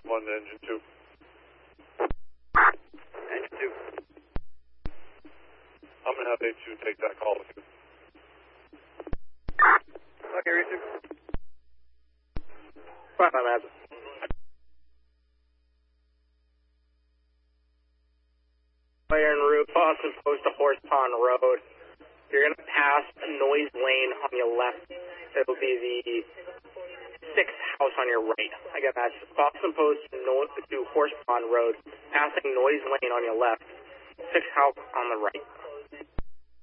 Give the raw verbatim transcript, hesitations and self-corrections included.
one to engine two. Engine two. I'm going to have A two take that call with you. Okay, receive. Fine, my man. You're en route, Boston Post to Horse Pond Road. You're going to pass a noise lane on your left. It'll be the sixth house on your right. Again, that's Boston Post to Horse Pond Road. Passing noise lane on your left. Sixth house on the right.